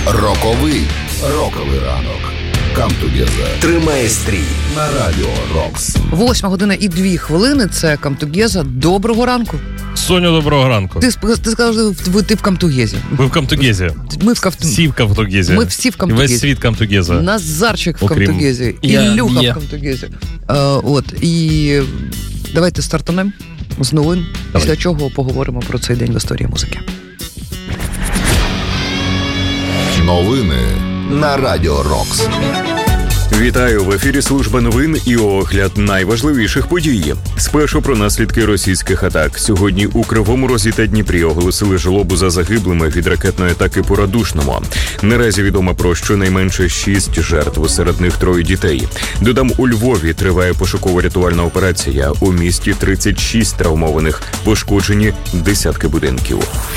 Роковий ранок. Come together. Тримає стрій на Радіо Рокс. 8:02. Це Come together. Доброго ранку. Соню, доброго ранку. Ти сказав, ти в Камтугезі. Ви в Камтугезі. Всі в Камтугезі. Ми всі в Камтугезі. Весь світ Камтугезі. Назарчик в Камтугезі. Ілюха в Камтугезі. І давайте стартанемо з новин. Після чого поговоримо про цей день в історії музики. Новини на Радіо Рокс. Вітаю! В ефірі служба новин і огляд найважливіших подій. Спершу про наслідки російських атак. Сьогодні у Кривому Розі та Дніпрі оголосили жалобу за загиблими від ракетної атаки по Радушному. Наразі відомо про щонайменше 6 жертв, серед них 3 дітей. Додам, у Львові триває пошуково-рятувальна операція. У місті 36 травмованих, пошкоджені десятки будинків.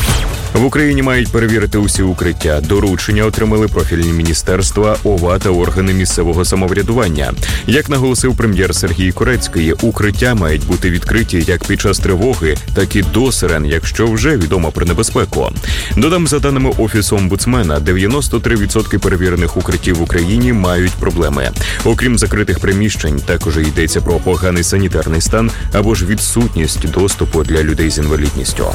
В Україні мають перевірити усі укриття. Доручення отримали профільні міністерства, ОВА та органи місцевого самоврядування. Як наголосив прем'єр Сергій Корецький, укриття мають бути відкриті як під час тривоги, так і до сирен, якщо вже відомо про небезпеку. Додам, за даними Офісу омбудсмена, 93% перевірених укриттів в Україні мають проблеми. Окрім закритих приміщень, також йдеться про поганий санітарний стан або ж відсутність доступу для людей з інвалідністю.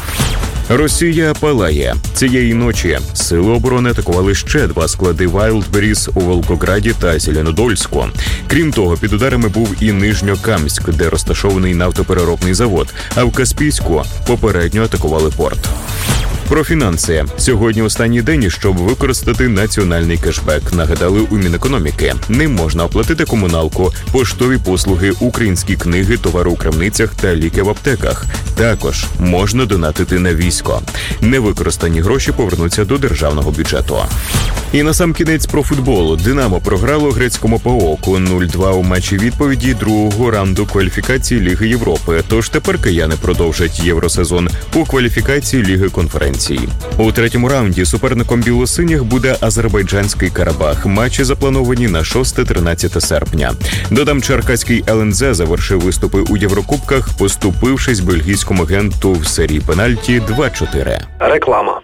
Росія палає. Цієї ночі сили оборони атакували ще 2 склади Wildberries у Волгограді та Зеленодольську. Крім того, під ударами був і Нижньокамськ, де розташований нафтопереробний завод, а в Каспійську попередньо атакували порт. Про фінанси. Сьогодні останній день, щоб використати національний кешбек. Нагадали у Мінекономіки. Ним можна оплатити комуналку, поштові послуги, українські книги, товари у крамницях та ліки в аптеках. Також можна донатити на військо. Невикористані гроші повернуться до державного бюджету. І насамкінець про футбол. «Динамо» програло грецькому ПАОКу 0-2 у матчі відповіді другого раунду кваліфікації Ліги Європи. Тож тепер кияни продовжать євросезон у кваліфікації Ліги конференцій. У третьому раунді суперником білосиніх буде азербайджанський Карабах. Матчі заплановані на 6-13 серпня. Додам, черкаський ЛНЗ завершив виступи у Єврокубках, поступившись бельгійському генту в серії пенальті 2-4. Реклама.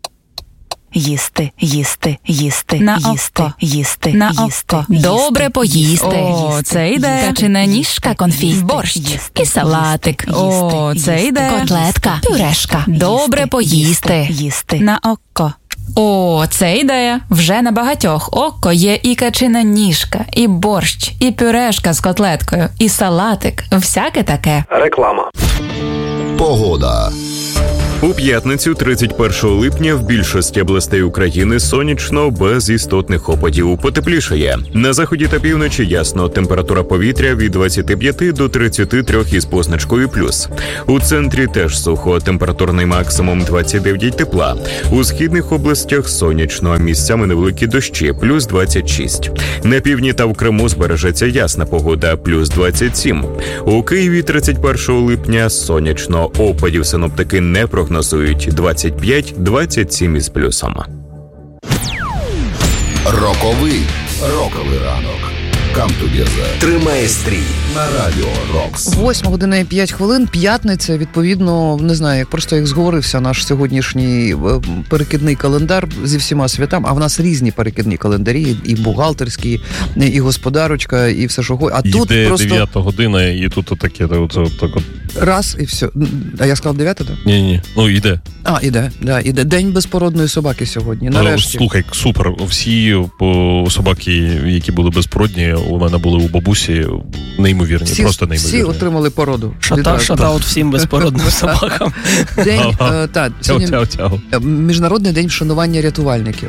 Їсти. На око. На око. Добре поїсти. О, це йде. Качина ніжка конфі. Борщ. І салатик. О, це йде. Котлетка. Пюрешка. Добре поїсти. На око. О, це ідея. Вже на багатьох око є і качина ніжка, і борщ, і пюрешка з котлеткою, і салатик. Всяке таке. Реклама. Погода. У п'ятницю, 31 липня, в більшості областей України сонячно, без істотних опадів. Потеплішає. На заході та півночі ясно. Температура повітря від 25 до 33 із позначкою плюс. У центрі теж сухо. Температурний максимум 29 тепла. У східних областях сонячно, місцями невеликі дощі, плюс 26. На півдні та в Криму збережеться ясна погода, плюс 27. У Києві 31 липня сонячно. Опадів синоптики не прогнозують. 25-27 із плюсом. Роковий ранок. Come together. Тримає стрій на Радіо Рокс. 8:05. П'ятниця, відповідно, не знаю, як просто як зговорився наш сьогоднішній перекидний календар зі всіма святами, а в нас різні перекидні календарі, і бухгалтерські, і господарочка, і все, що хоче. А тут іде просто 9 година, і тут отаке, так. Раз, і все. А я сказав 9, так? Ні. Ну, іде. Іде. День безпородної собаки сьогодні, нарешті. Слухай, супер. Всі собаки, які були безпородні, у мене були у бабусі, неймовірні, просто неймовірні. Всі отримали породу. Шата-от всім безпородним собакам. Міжнародний день вшанування рятувальників.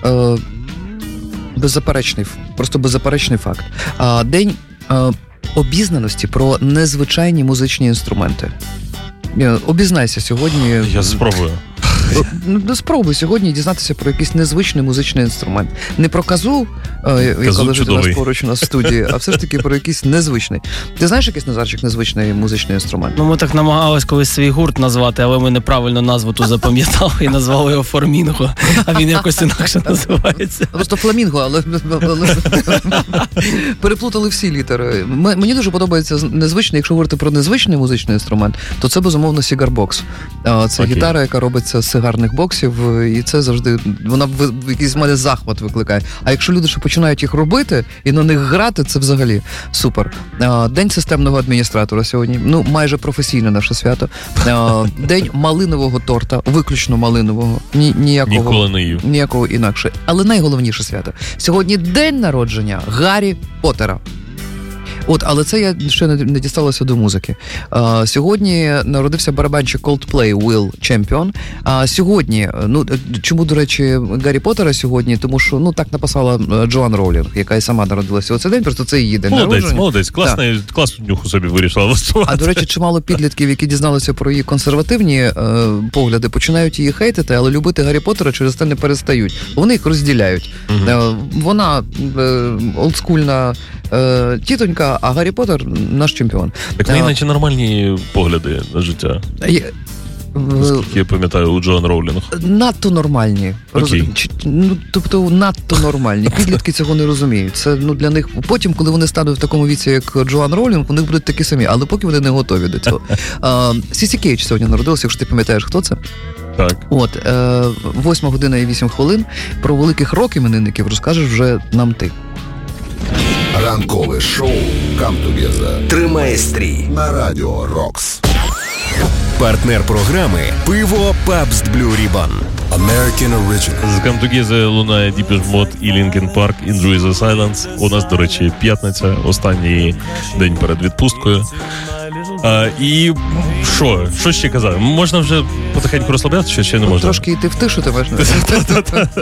Беззаперечний факт. День обізнаності про незвичайні музичні інструменти. Обізнайся сьогодні. Я спробую. Спробуй сьогодні дізнатися про якийсь незвичний музичний інструмент. Не про казу, яка лежить у нас поруч у нас в студії, а все ж таки про якийсь незвичний. Ти знаєш якийсь, Назарчик, незвичний музичний інструмент? Ну, ми так намагалися колись свій гурт назвати, але ми неправильно назву ту запам'ятали і назвали його «Фламінго», а він якось інакше називається. Просто «Фламінго», але переплутали всі літери. Мені дуже подобається незвичний, якщо говорити про незвичний музичний інструмент, то це, безумовно, сігарбокс. Це гітара, яка робиться з гарних боксів, і це завжди, вона в якийсь в мене захват викликає. А якщо люди ще починають їх робити і на них грати, це взагалі супер. День системного адміністратора сьогодні, ну, майже професійне наше свято. День малинового торта, виключно малинового, ніякого інакше. Але найголовніше свято. Сьогодні день народження Гаррі Поттера. Але це я ще не дісталося до музики. Сьогодні народився барабанщик Coldplay Will Champion. Сьогодні, чому, до речі, Гаррі Поттера сьогодні? Тому що, так написала Джоан Роулінг, яка і сама народилася у цей день, просто це її день народження. Молодець, класну нюху собі вирішила влаштувати. А, до речі, чимало підлітків, які дізналися про її консервативні погляди, починають її хейтити, але любити Гаррі Поттера через це не перестають. Вони їх розділяють. Вона олдскульна тітонька, а Гаррі Поттер наш чемпіон. Так не іначе нормальні погляди на життя. Наскільки я пам'ятаю, у Джоан Роулінг. Надто нормальні. Тобто надто нормальні. Підлітки цього не розуміють. Це для них. Потім, коли вони стануть в такому віці, як Джоан Роулінг, вони будуть такі самі, але поки вони не готові до цього. Сісі Кейдж сьогодні народилася, якщо ти пам'ятаєш, хто це? Так. 8 година і 8 хвилин. Про великих рок-іменинників розкажеш вже нам ти. Ранкове шоу «Come Together» тримає стрій на Радіо Рокс. Партнер програми «Пиво Pabst Blue Ribbon». American Original. З «Come Together» лунає Depeche Mode і Linkin Park «Enjoy the Silence». У нас, до речі, п'ятниця, останній день перед відпусткою. І що ще казати? Можна вже потихеньку розслаблятися, чи ще не можна? Трошки йти в тишу, ти маєш.